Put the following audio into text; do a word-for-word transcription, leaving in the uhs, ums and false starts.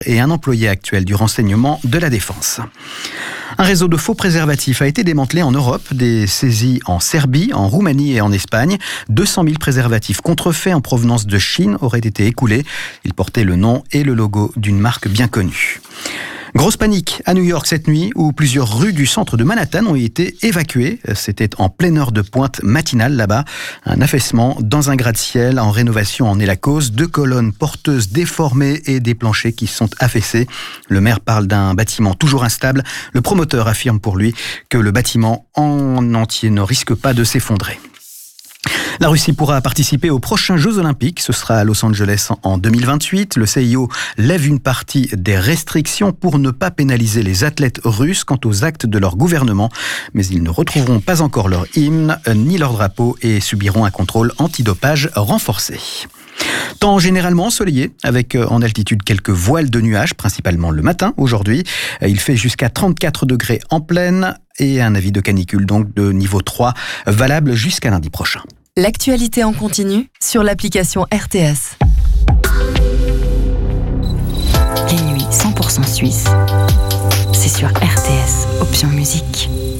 et un employé actuel du renseignement de la Défense. Un réseau de faux préservatifs a été démantelé en Europe, des saisies en Serbie, en Roumanie et en Espagne. deux cent mille préservatifs contrefaits en provenance de Chine auraient été écoulés. Ils portaient le nom et le logo d'une marque bien connue. Grosse panique à New York cette nuit où plusieurs rues du centre de Manhattan ont été évacuées. C'était en pleine heure de pointe matinale là-bas. Un affaissement dans un gratte-ciel en rénovation en est la cause. Deux colonnes porteuses déformées et des planchers qui sont affaissés. Le maire parle d'un bâtiment toujours instable. Le promoteur affirme pour lui que le bâtiment en entier ne risque pas de s'effondrer. La Russie pourra participer aux prochains Jeux Olympiques. Ce sera à Los Angeles en deux mille vingt-huit. Le C I O lève une partie des restrictions pour ne pas pénaliser les athlètes russes quant aux actes de leur gouvernement. Mais ils ne retrouveront pas encore leur hymne ni leur drapeau et subiront un contrôle antidopage renforcé. Temps généralement ensoleillé, avec en altitude quelques voiles de nuages, principalement le matin aujourd'hui. Il fait jusqu'à trente-quatre degrés en plaine et un avis de canicule donc de niveau trois, valable jusqu'à lundi prochain. L'actualité en continu sur l'application R T S. Les nuits cent pour cent suisses, c'est sur R T S, option musique.